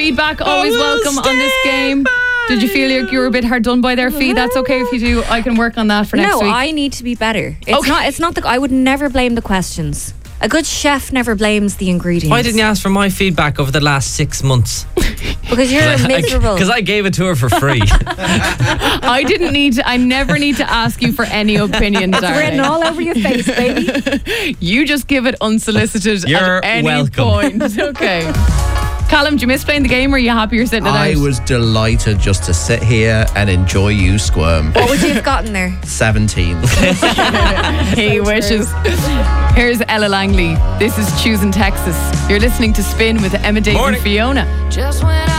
feedback, always welcome on this game. Did you feel like you were a bit hard done by there, Fee? That's okay if you do. I can work on that for next week. No, I need to be better. It's not I would never blame the questions. A good chef never blames the ingredients. Why didn't you ask for my feedback over the last 6 months? Because you're miserable. Because I gave it to her for free. I never need to ask you for any opinions, It's written all over your face, baby. You just give it unsolicited You're at any welcome. point. Okay. Callum, do you miss playing the game, or are you happy you're sitting it out? I was delighted just to sit here and enjoy you squirm. What would you have gotten there? 17. He wishes. Here's Ella Langley. This is Choosing Texas. You're listening to Spin with Emma, Dave and Fiona. Just when